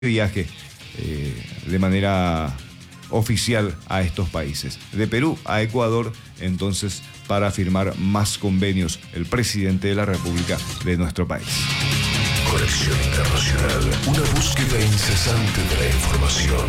viaje de manera oficial a estos países. De Perú a Ecuador, entonces, para firmar más convenios, el presidente de la República de nuestro país. Conexión Internacional, una búsqueda incesante de la información.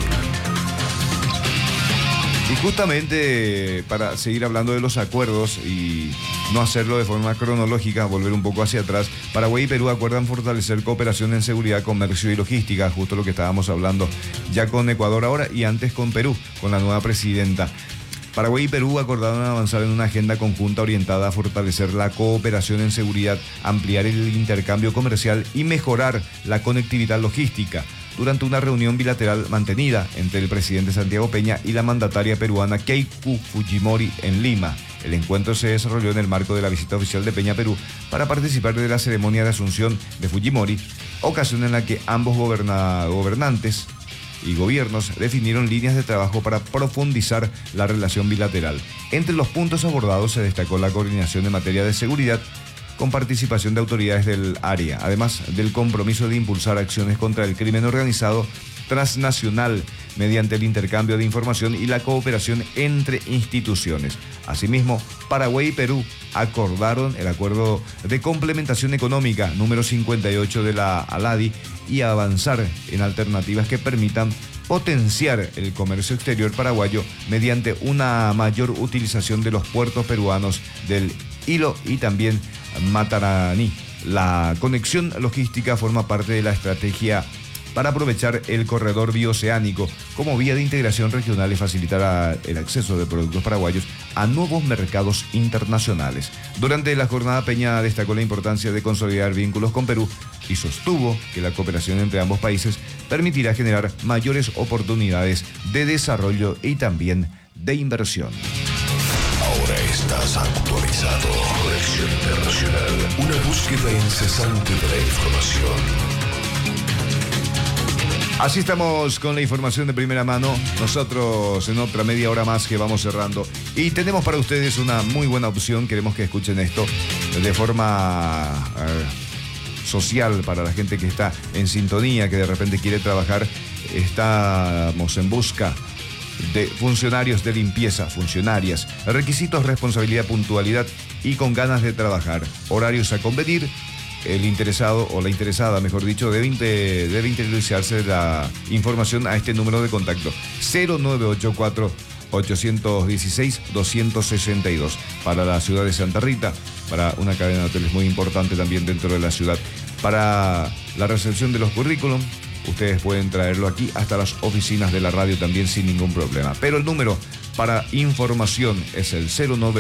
Y justamente para seguir hablando de los acuerdos y no hacerlo de forma cronológica, volver un poco hacia atrás, Paraguay y Perú acuerdan fortalecer cooperación en seguridad, comercio y logística, justo lo que estábamos hablando ya con Ecuador ahora y antes con Perú, con la nueva presidenta. Paraguay y Perú acordaron avanzar en una agenda conjunta orientada a fortalecer la cooperación en seguridad, ampliar el intercambio comercial y mejorar la conectividad logística, durante una reunión bilateral mantenida entre el presidente Santiago Peña y la mandataria peruana Keiko Fujimori en Lima. El encuentro se desarrolló en el marco de la visita oficial de Peña a Perú para participar de la ceremonia de asunción de Fujimori, ocasión en la que ambos gobernantes y gobiernos definieron líneas de trabajo para profundizar la relación bilateral. Entre los puntos abordados se destacó la coordinación en materia de seguridad, con participación de autoridades del área, además del compromiso de impulsar acciones contra el crimen organizado transnacional mediante el intercambio de información y la cooperación entre instituciones. Asimismo, Paraguay y Perú acordaron el acuerdo de complementación económica número 58 de la ALADI y avanzar en alternativas que permitan potenciar el comercio exterior paraguayo mediante una mayor utilización de los puertos peruanos del Hilo y también Mataraní. La conexión logística forma parte de la estrategia para aprovechar el corredor bioceánico como vía de integración regional y facilitar el acceso de productos paraguayos a nuevos mercados internacionales. Durante la jornada, Peña destacó la importancia de consolidar vínculos con Perú y sostuvo que la cooperación entre ambos países permitirá generar mayores oportunidades de desarrollo y también de inversión. Ahora estás actualizado. Conexión Internacional, una búsqueda incesante de la información. Así estamos con la información de primera mano. Nosotros en otra media hora más que vamos cerrando. Y tenemos para ustedes una muy buena opción. Queremos que escuchen esto de forma social para la gente que está en sintonía, que de repente quiere trabajar. Estamos en busca de funcionarios de limpieza, funcionarias, requisitos, responsabilidad, puntualidad y con ganas de trabajar. Horarios a convenir. El interesado o la interesada, mejor dicho, debe interiorizarse la información a este número de contacto 0984-816-262 para la ciudad de Santa Rita, para una cadena de hoteles muy importante también dentro de la ciudad. Para la recepción de los currículum, ustedes pueden traerlo aquí hasta las oficinas de la radio también sin ningún problema. Pero el número para información es el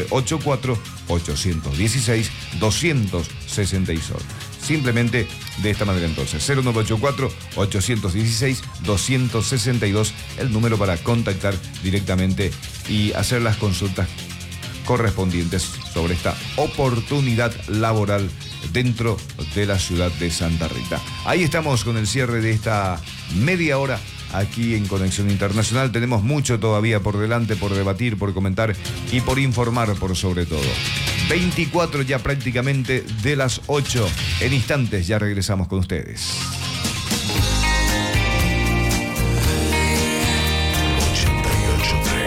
0984-816-262. Simplemente de esta manera entonces, 0984-816-262, el número para contactar directamente y hacer las consultas correspondientes sobre esta oportunidad laboral dentro de la ciudad de Santa Rita. Ahí estamos con el cierre de esta media hora aquí en Conexión Internacional. Tenemos mucho todavía por delante, por debatir, por comentar y por informar por sobre todo. 24 ya prácticamente de las 8. En instantes ya regresamos con ustedes.